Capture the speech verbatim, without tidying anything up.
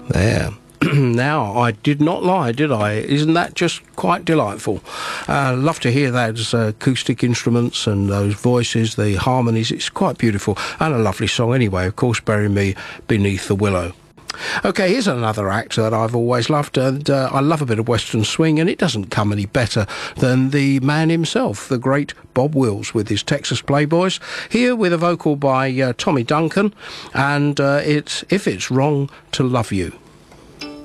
There. Now, I did not lie, did I? Isn't that just quite delightful? Uh, love to hear those uh, acoustic instruments and those voices, the harmonies. It's quite beautiful. And a lovely song anyway, of course, Bury Me Beneath the Willow. OK, here's another act that I've always loved, and uh, I love a bit of Western swing, and it doesn't come any better than the man himself, the great Bob Wills, with his Texas Playboys, here with a vocal by uh, Tommy Duncan, and uh, it's If It's Wrong to Love You.